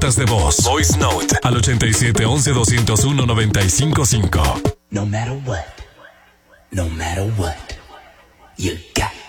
notas de voz. Voice Note al 87 11 201 955. No matter what, you got